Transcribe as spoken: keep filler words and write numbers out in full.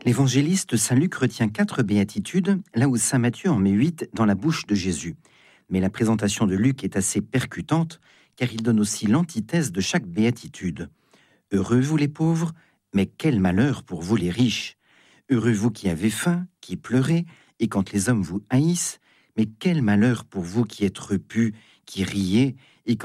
L'évangéliste Saint Luc retient quatre béatitudes, là où Saint Matthieu en met huit dans la bouche de Jésus. Mais la présentation de Luc est assez percutante, car il donne aussi l'antithèse de chaque béatitude. Heureux vous les pauvres, mais quel malheur pour vous les riches. Heureux vous qui avez faim, qui pleurez, et quand les hommes vous haïssent, mais quel malheur pour vous qui êtes repus, qui riez,